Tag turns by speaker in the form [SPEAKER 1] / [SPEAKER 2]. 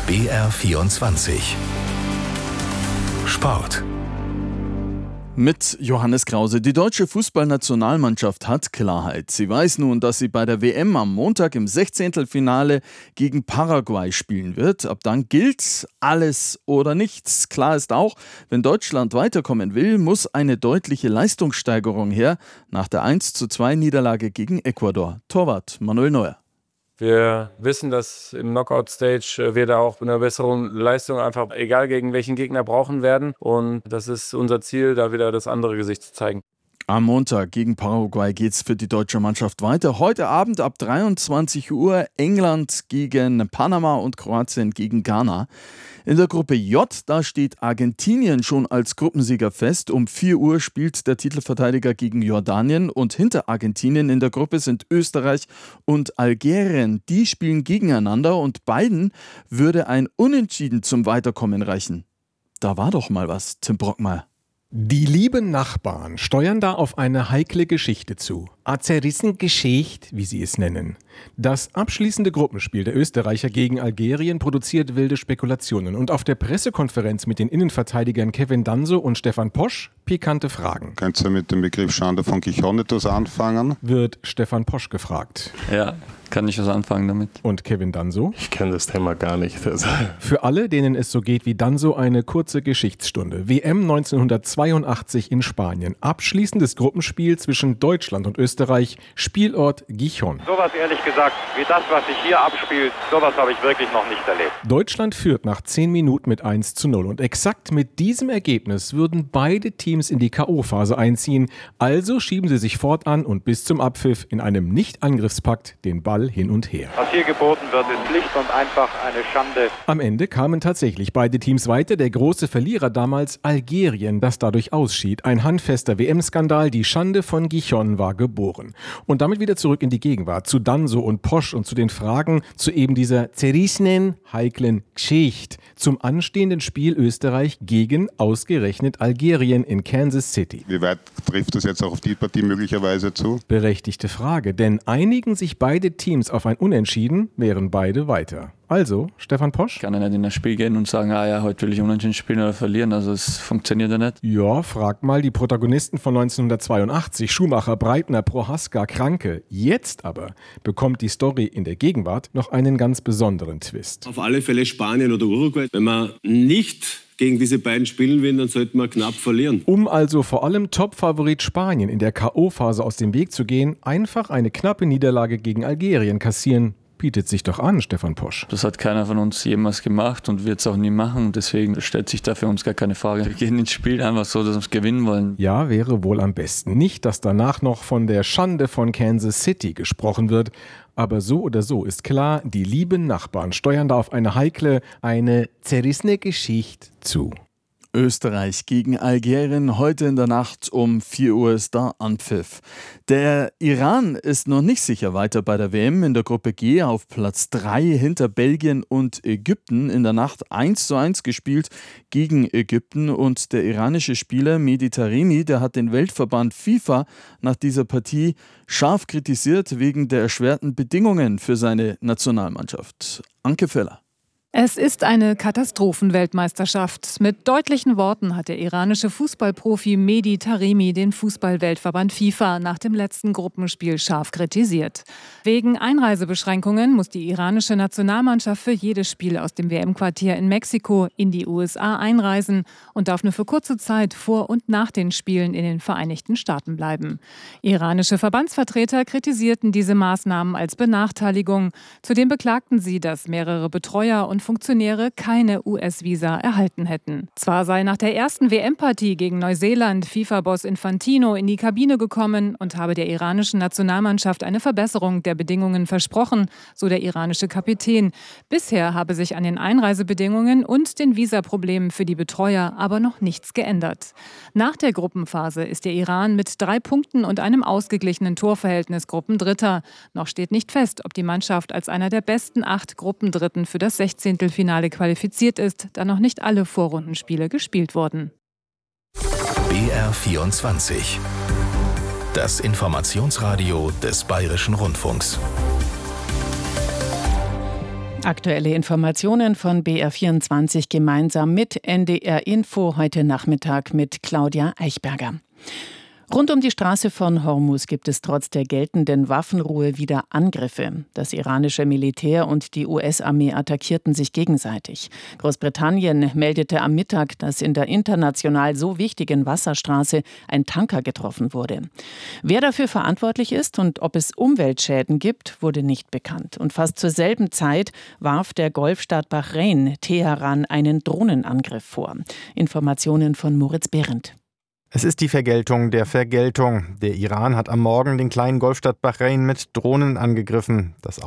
[SPEAKER 1] BR24 Sport.
[SPEAKER 2] Mit Johannes Krause. Die deutsche Fußballnationalmannschaft hat Klarheit. Sie weiß nun, dass sie bei der WM am Montag im 16. gegen Paraguay spielen wird. Ab dann gilt alles oder nichts. Klar ist auch, wenn Deutschland weiterkommen will, muss eine deutliche Leistungssteigerung her nach der 1:2 Niederlage gegen Ecuador. Torwart Manuel Neuer.
[SPEAKER 3] Wir wissen, dass im Knockout-Stage wir da auch eine bessere Leistung einfach, egal gegen welchen Gegner, brauchen werden. Und das ist unser Ziel, da wieder das andere Gesicht zu zeigen.
[SPEAKER 2] Am Montag gegen Paraguay geht's für die deutsche Mannschaft weiter. Heute Abend ab 23 Uhr England gegen Panama und Kroatien gegen Ghana. In der Gruppe J, da steht Argentinien schon als Gruppensieger fest. Um 4 Uhr spielt der Titelverteidiger gegen Jordanien und hinter Argentinien in der Gruppe sind Österreich und Algerien. Die spielen gegeneinander und beiden würde ein Unentschieden zum Weiterkommen reichen. Da war doch mal was, Tim Brockmeier.
[SPEAKER 4] Die lieben Nachbarn steuern da auf eine heikle Geschichte zu. A zerrissen Geschichte, wie sie es nennen. Das abschließende Gruppenspiel der Österreicher gegen Algerien produziert wilde Spekulationen. Und auf der Pressekonferenz mit den Innenverteidigern Kevin Danso und Stefan Posch pikante Fragen.
[SPEAKER 5] Könnt ihr mit dem Begriff Schande von Gijon etwas anfangen?
[SPEAKER 4] Wird Stefan Posch gefragt.
[SPEAKER 6] Ja, kann ich was anfangen damit.
[SPEAKER 4] Und Kevin Danso?
[SPEAKER 7] Ich kenne das Thema gar nicht.
[SPEAKER 4] Für alle, denen es so geht wie Danso, eine kurze Geschichtsstunde. WM 1982 in Spanien. Abschließendes Gruppenspiel zwischen Deutschland und Österreich. Spielort Gijon.
[SPEAKER 8] Sowas ehrlich gesagt, wie das, was sich hier abspielt, sowas habe ich wirklich noch nicht erlebt.
[SPEAKER 4] Deutschland führt nach 10 Minuten mit 1:0. Und exakt mit diesem Ergebnis würden beide Teams in die K.O.-Phase einziehen. Also schieben sie sich fortan und bis zum Abpfiff in einem Nicht-Angriffspakt den Ball hin und her.
[SPEAKER 8] Was hier geboten wird, ist schlicht und einfach eine Schande.
[SPEAKER 4] Am Ende kamen tatsächlich beide Teams weiter. Der große Verlierer damals Algerien, das dadurch ausschied. Ein handfester WM-Skandal. Die Schande von Gijon war geboren. Und damit wieder zurück in die Gegenwart, zu Danso und Posch und zu den Fragen zu eben dieser zerrissenen, heiklen Geschichte zum anstehenden Spiel Österreich gegen ausgerechnet Algerien in Kansas City.
[SPEAKER 5] Wie weit trifft das jetzt auch auf die Partie möglicherweise zu?
[SPEAKER 4] Berechtigte Frage, denn einigen sich beide Teams auf ein Unentschieden, wären beide weiter. Also, Stefan Posch?
[SPEAKER 6] Ich kann ja nicht in das Spiel gehen und sagen, heute will ich unentschieden spielen oder verlieren. Also es funktioniert ja nicht.
[SPEAKER 4] Ja, frag mal die Protagonisten von 1982, Schumacher, Breitner, Prohaska, Kranke. Jetzt aber bekommt die Story in der Gegenwart noch einen ganz besonderen Twist.
[SPEAKER 9] Auf alle Fälle Spanien oder Uruguay. Wenn man nicht gegen diese beiden spielen will, dann sollten wir knapp verlieren.
[SPEAKER 4] Um also vor allem Top-Favorit Spanien in der K.O.-Phase aus dem Weg zu gehen, einfach eine knappe Niederlage gegen Algerien kassieren. Bietet sich doch an, Stefan Posch.
[SPEAKER 6] Das hat keiner von uns jemals gemacht und wird es auch nie machen. Deswegen stellt sich da für uns gar keine Frage. Wir gehen ins Spiel einfach so, dass wir es gewinnen wollen.
[SPEAKER 4] Ja, wäre wohl am besten. Nicht, dass danach noch von der Schande von Kansas City gesprochen wird. Aber so oder so ist klar, die lieben Nachbarn steuern da auf eine zerrissene Geschichte zu.
[SPEAKER 2] Österreich gegen Algerien. Heute in der Nacht um 4 Uhr ist da Anpfiff. Der Iran ist noch nicht sicher weiter bei der WM. In der Gruppe G auf Platz 3 hinter Belgien und Ägypten. In der Nacht 1:1 gespielt gegen Ägypten. Und der iranische Spieler Mehdi Taremi, der hat den Weltverband FIFA nach dieser Partie scharf kritisiert wegen der erschwerten Bedingungen für seine Nationalmannschaft. Anke Feller.
[SPEAKER 10] Es ist eine Katastrophenweltmeisterschaft. Mit deutlichen Worten hat der iranische Fußballprofi Mehdi Taremi den Fußballweltverband FIFA nach dem letzten Gruppenspiel scharf kritisiert. Wegen Einreisebeschränkungen muss die iranische Nationalmannschaft für jedes Spiel aus dem WM-Quartier in Mexiko in die USA einreisen und darf nur für kurze Zeit vor und nach den Spielen in den Vereinigten Staaten bleiben. Iranische Verbandsvertreter kritisierten diese Maßnahmen als Benachteiligung. Zudem beklagten sie, dass mehrere Betreuer und Funktionäre keine US-Visa erhalten hätten. Zwar sei nach der ersten WM-Partie gegen Neuseeland FIFA-Boss Infantino in die Kabine gekommen und habe der iranischen Nationalmannschaft eine Verbesserung der Bedingungen versprochen, so der iranische Kapitän. Bisher habe sich an den Einreisebedingungen und den Visaproblemen für die Betreuer aber noch nichts geändert. Nach der Gruppenphase ist der Iran mit 3 Punkten und einem ausgeglichenen Torverhältnis Gruppendritter. Noch steht nicht fest, ob die Mannschaft als einer der besten 8 Gruppendritten für das 16. Finale qualifiziert ist, da noch nicht alle Vorrundenspiele gespielt wurden.
[SPEAKER 1] BR24. Das Informationsradio des Bayerischen Rundfunks.
[SPEAKER 7] Aktuelle Informationen von BR24 gemeinsam mit NDR Info heute Nachmittag mit Claudia Eichberger. Rund um die Straße von Hormuz gibt es trotz der geltenden Waffenruhe wieder Angriffe. Das iranische Militär und die US-Armee attackierten sich gegenseitig. Großbritannien meldete am Mittag, dass in der international so wichtigen Wasserstraße ein Tanker getroffen wurde. Wer dafür verantwortlich ist und ob es Umweltschäden gibt, wurde nicht bekannt. Und fast zur selben Zeit warf der Golfstaat Bahrain Teheran einen Drohnenangriff vor. Informationen von Moritz Behrendt.
[SPEAKER 11] Es ist die Vergeltung der Vergeltung. Der Iran hat am Morgen den kleinen Golfstaat Bahrain mit Drohnen angegriffen. Das